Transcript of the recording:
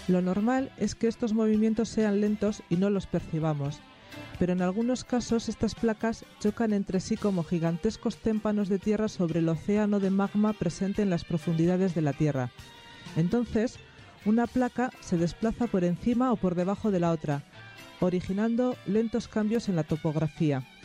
Lo normal es que estos movimientos sean lentos y no los percibamos, pero en algunos casos estas placas chocan entre sí como gigantescos témpanos de tierra sobre el océano de magma presente en las profundidades de la Tierra. Entonces, una placa se desplaza por encima o por debajo de la otra, originando lentos cambios en la topografía.